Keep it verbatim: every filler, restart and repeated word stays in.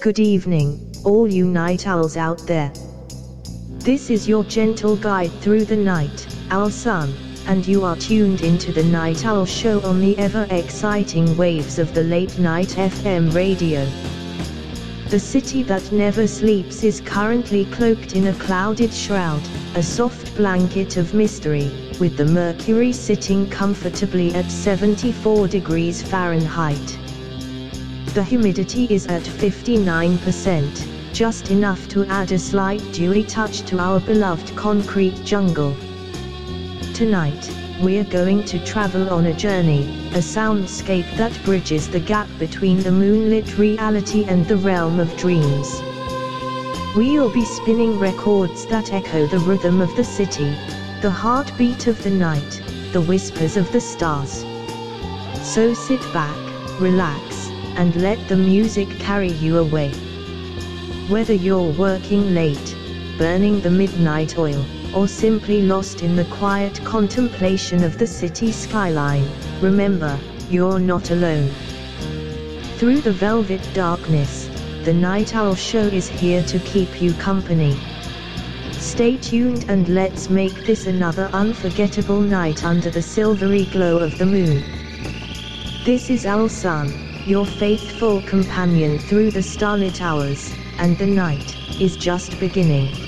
Good evening, all you night owls out there. This is your gentle guide through the night, Owl Sun, and you are tuned into the Night Owl Show on the ever-exciting waves of the late-night F M radio. The city that never sleeps is currently cloaked in a clouded shroud, a soft blanket of mystery, with the mercury sitting comfortably at seventy-four degrees Fahrenheit. The humidity is at fifty-nine percent, just enough to add a slight dewy touch to our beloved concrete jungle. Tonight, we're going to travel on a journey, a soundscape that bridges the gap between the moonlit reality and the realm of dreams. We'll be spinning records that echo the rhythm of the city, the heartbeat of the night, the whispers of the stars. So sit back, relax, and let the music carry you away. Whether you're working late, burning the midnight oil, or simply lost in the quiet contemplation of the city skyline, remember, you're not alone. Through the velvet darkness, the Night Owl Show is here to keep you company. Stay tuned and let's make this another unforgettable night under the silvery glow of the moon. This is Owl Sun, your faithful companion through the starlit hours, and the night is just beginning.